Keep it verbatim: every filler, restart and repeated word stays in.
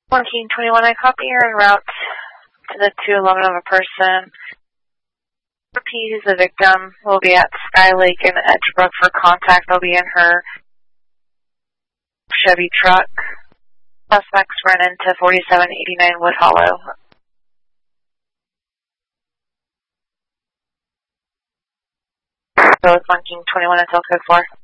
one King twenty-one, I copy you're en route to the two eleven of a person. Repeat, who's the victim, will be at Sky Lake in Edgebrook for contact. They'll be in her Chevy truck. Suspects ran into forty-seven eighty-nine Wood Hollow. So it's one King twenty-one until code four.